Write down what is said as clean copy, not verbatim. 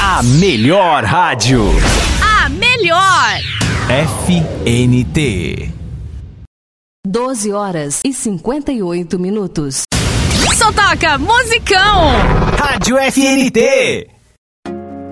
A melhor rádio. A melhor. FNT. 12h58. Só toca musicão. Rádio FNT.